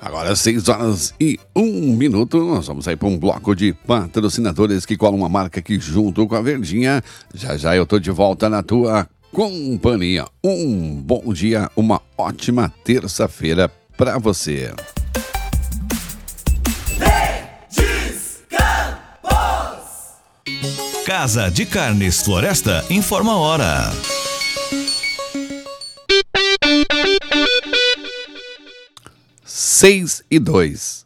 Agora 6h01. Nós vamos sair para um bloco de patrocinadores que colam uma marca aqui junto com a Verdinha. Já já eu tô de volta na tua companhia. Um bom dia, uma ótima terça-feira para você. Casa de Carnes Floresta informa a hora. 6h02.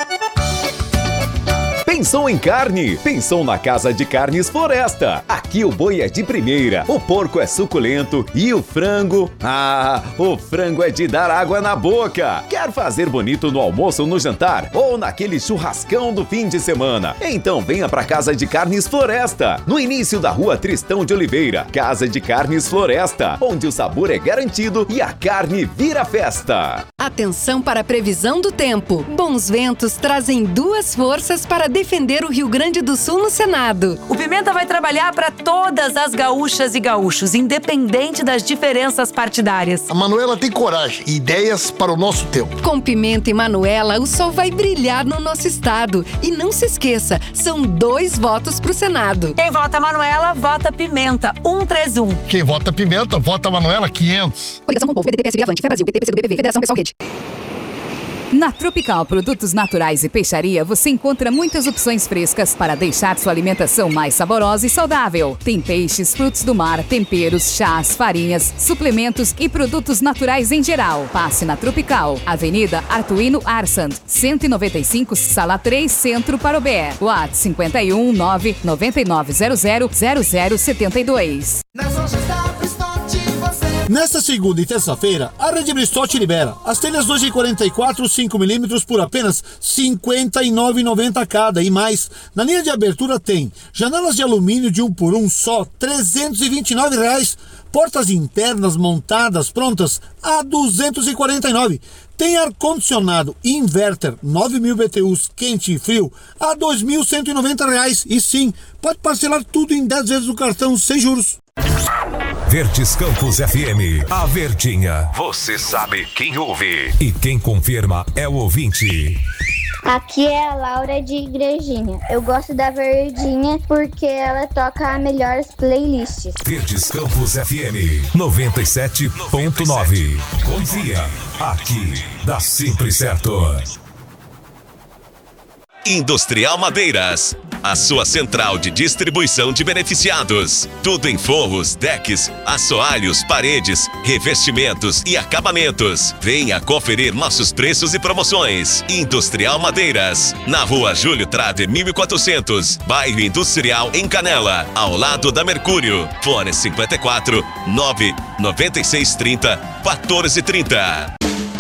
Pensou em carne? Pensou na Casa de Carnes Floresta. Aqui o boi é de primeira, o porco é suculento e o frango... o frango é de dar água na boca. Quer fazer bonito no almoço ou no jantar? Ou naquele churrascão do fim de semana? Então venha pra Casa de Carnes Floresta, no início da rua Tristão de Oliveira. Casa de Carnes Floresta, onde o sabor é garantido e a carne vira festa. Atenção para a previsão do tempo. Bons ventos trazem duas forças para defender o Rio Grande do Sul no Senado. O Pimenta vai trabalhar para todas as gaúchas e gaúchos, independente das diferenças partidárias. A Manuela tem coragem e ideias para o nosso tempo. Com Pimenta e Manuela, o sol vai brilhar no nosso estado. E não se esqueça, são 2 votos pro Senado. Quem vota Manuela, vota Pimenta, 131. Quem vota Pimenta, vota Manuela, 500. Coligação com o Povo, PDT, PSB, Avante, Fé Brasil, PT, PCdoB, PV, Federação Pessoal Rede. Na Tropical Produtos Naturais e Peixaria, você encontra muitas opções frescas para deixar sua alimentação mais saborosa e saudável. Tem peixes, frutos do mar, temperos, chás, farinhas, suplementos e produtos naturais em geral. Passe na Tropical, Avenida Artuino Arsand, 195, Sala 3, Centro, Parobé. WhatsApp 51 99900 0072. Nesta segunda e terça-feira, a Rede Bristol te libera as telhas 2,44 5mm por apenas R$ 59,90 cada e mais. Na linha de abertura tem janelas de alumínio de 1x1 só R$ 329. Portas internas montadas prontas a R$ 249. Tem ar-condicionado inverter 9.000 BTUs quente e frio a R$ 2.190. E sim, pode parcelar tudo em 10 vezes o cartão sem juros. Verdes Campos FM, a Verdinha. Você sabe quem ouve e quem confirma é o ouvinte. Aqui é a Laura de Igrejinha. Eu gosto da Verdinha porque ela toca melhores playlists. Verdes Campos FM 97.9. Confia, aqui dá sempre certo. Industrial Madeiras, a sua central de distribuição de beneficiados. Tudo em forros, decks, assoalhos, paredes, revestimentos e acabamentos. Venha conferir nossos preços e promoções. Industrial Madeiras, na rua Júlio Trade 1400, bairro Industrial em Canela, ao lado da Mercúrio. Fone 54 99630 1430.